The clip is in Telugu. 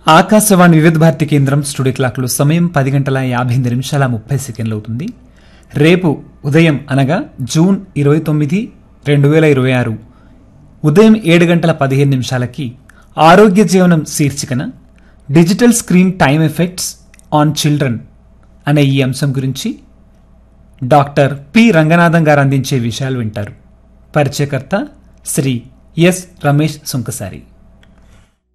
ఆకాశవాణి వివిధ భారతి కేంద్రం స్టూడియో క్లాక్లో సమయం 10:58 అవుతుంది. రేపు ఉదయం అనగా జూన్ 29, 2026 ఉదయం 7:15 ఆరోగ్య జీవనం శీర్షికన digital screen time effects on children అనే ఈ అంశం గురించి డాక్టర్ పి రంగనాథం గారు అందించే విషయాలు వింటారు. పరిచయకర్త శ్రీ ఎస్ రమేష్ సుంకసారి.